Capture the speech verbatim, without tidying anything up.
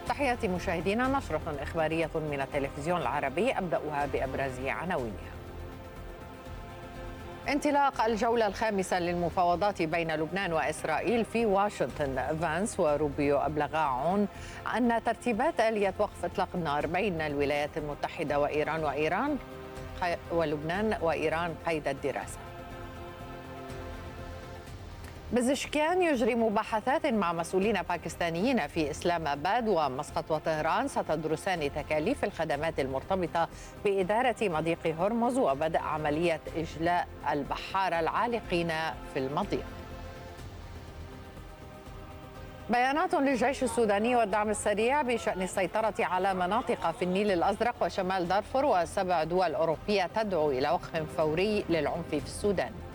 تحياتي مشاهدينا، نشرة إخبارية من التلفزيون العربي أبدأها بأبرز عناوينها. انطلاق الجولة الخامسة للمفاوضات بين لبنان وإسرائيل في واشنطن. فانس وروبيو أبلغا عن أن ترتيبات آلية وقف إطلاق النار بين الولايات المتحدة وإيران وإيران ولبنان وإيران قيد الدراسة. بزشكيان يجري مباحثات مع مسؤولين باكستانيين في إسلام آباد، ومسقط وطهران ستدرسان تكاليف الخدمات المرتبطة بإدارة مضيق هرمز وبدء عملية إجلاء البحارة العالقين في المضيق. بيانات للجيش السوداني والدعم السريع بشأن السيطرة على مناطق في النيل الأزرق وشمال دارفور، وسبع دول أوروبية تدعو إلى وقف فوري للعنف في السودان.